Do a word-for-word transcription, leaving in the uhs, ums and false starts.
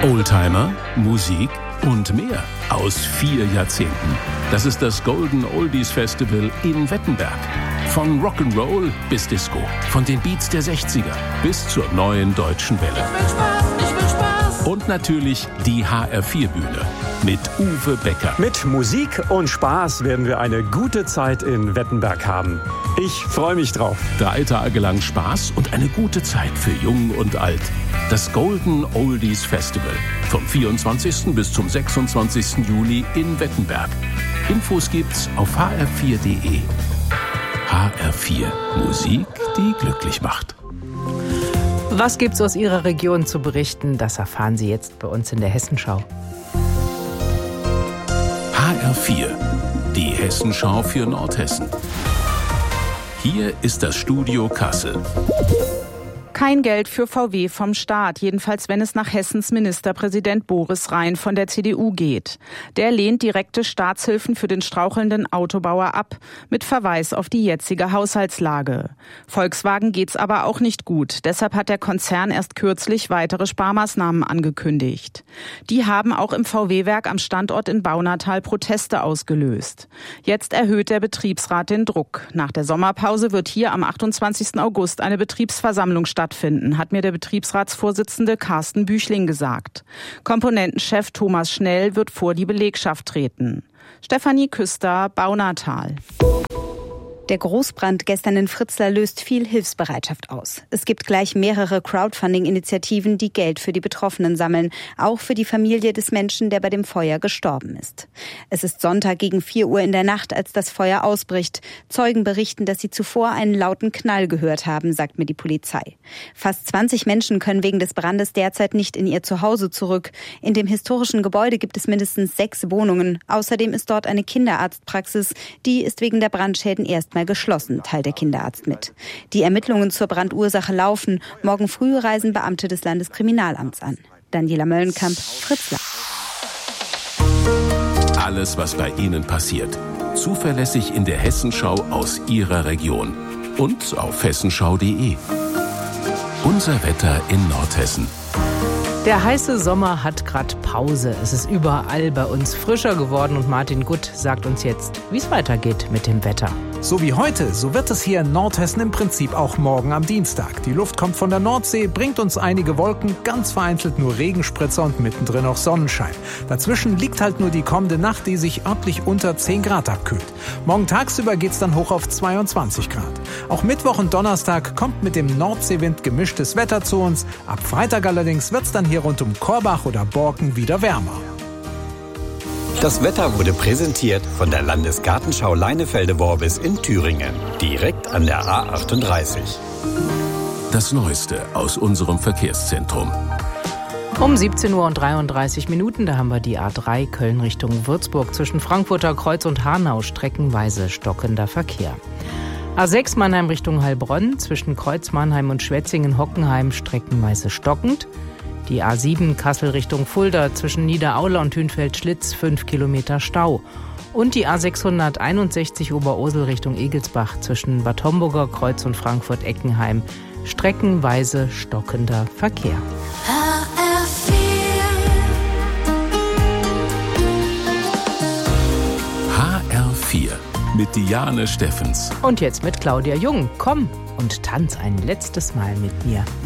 Oldtimer, Musik und mehr aus vier Jahrzehnten. Das ist das Golden Oldies Festival in Wettenberg. Von Rock'n'Roll bis Disco, von den Beats der sechziger bis zur neuen deutschen Welle. Ich will Spaß, ich will Spaß. Und natürlich die H R vier Bühne mit Uwe Becker. Mit Musik und Spaß werden wir eine gute Zeit in Wettenberg haben. Ich freue mich drauf. Drei Tage lang Spaß und eine gute Zeit für Jung und Alt. Das Golden Oldies Festival vom vierundzwanzigsten bis zum sechsundzwanzigsten Juli in Wettenberg. Infos gibt's auf h r vier punkt d e. H R vier. Musik, die glücklich macht. Was gibt's aus Ihrer Region zu berichten? Das erfahren Sie jetzt bei uns in der Hessenschau. H R vier. Die Hessenschau für Nordhessen. Hier ist das Studio Kassel. Kein Geld für V W vom Staat, jedenfalls wenn es nach Hessens Ministerpräsident Boris Rhein von der C D U geht. Der lehnt direkte Staatshilfen für den strauchelnden Autobauer ab, mit Verweis auf die jetzige Haushaltslage. Volkswagen geht's aber auch nicht gut. Deshalb hat der Konzern erst kürzlich weitere Sparmaßnahmen angekündigt. Die haben auch im V W-Werk am Standort in Baunatal Proteste ausgelöst. Jetzt erhöht der Betriebsrat den Druck. Nach der Sommerpause wird hier am achtundzwanzigsten August eine Betriebsversammlung stattfinden. stattfinden, hat mir der Betriebsratsvorsitzende Carsten Büchling gesagt. Komponentenchef Thomas Schnell wird vor die Belegschaft treten. Stefanie Küster, Baunatal. Der Großbrand gestern in Fritzlar löst viel Hilfsbereitschaft aus. Es gibt gleich mehrere Crowdfunding-Initiativen, die Geld für die Betroffenen sammeln, auch für die Familie des Menschen, der bei dem Feuer gestorben ist. Es ist Sonntag gegen vier Uhr in der Nacht, als das Feuer ausbricht. Zeugen berichten, dass sie zuvor einen lauten Knall gehört haben, sagt mir die Polizei. Fast zwanzig Menschen können wegen des Brandes derzeit nicht in ihr Zuhause zurück. In dem historischen Gebäude gibt es mindestens sechs Wohnungen. Außerdem ist dort eine Kinderarztpraxis. Die ist wegen der Brandschäden erst mal geschlossen, teilt der Kinderarzt mit. Die Ermittlungen zur Brandursache laufen. Morgen früh reisen Beamte des Landeskriminalamts an. Daniela Möllenkamp, Fritzlar. Alles, was bei Ihnen passiert. Zuverlässig in der Hessenschau aus Ihrer Region. Und auf hessenschau punkt d e. Unser Wetter in Nordhessen. Der heiße Sommer hat gerade Pause. Es ist überall bei uns frischer geworden und Martin Gutt sagt uns jetzt, wie es weitergeht mit dem Wetter. So wie heute, so wird es hier in Nordhessen im Prinzip auch morgen am Dienstag. Die Luft kommt von der Nordsee, bringt uns einige Wolken, ganz vereinzelt nur Regenspritzer und mittendrin auch Sonnenschein. Dazwischen liegt halt nur die kommende Nacht, die sich örtlich unter zehn Grad abkühlt. Morgen tagsüber geht's dann hoch auf zweiundzwanzig Grad. Auch Mittwoch und Donnerstag kommt mit dem Nordseewind gemischtes Wetter zu uns. Ab Freitag allerdings wird's dann hier rund um Korbach oder Borken wieder wärmer. Das Wetter wurde präsentiert von der Landesgartenschau Leinefelde-Worbis in Thüringen, direkt an der A achtunddreißig. Das Neueste aus unserem Verkehrszentrum. Um siebzehn Uhr und dreiunddreißig Minuten, da haben wir die A drei Köln Richtung Würzburg zwischen Frankfurter Kreuz und Hanau streckenweise stockender Verkehr. A sechs Mannheim Richtung Heilbronn zwischen Kreuz Mannheim und Schwetzingen-Hockenheim streckenweise stockend. Die A sieben Kassel Richtung Fulda zwischen Niederaula und Hünfeld-Schlitz fünf Kilometer Stau. Und die A sechshunderteinundsechzig Oberursel Richtung Egelsbach zwischen Bad Homburger Kreuz und Frankfurt-Eckenheim streckenweise stockender Verkehr. H R vier. H R vier mit Diane Steffens. Und jetzt mit Claudia Jung. Komm und tanz ein letztes Mal mit mir.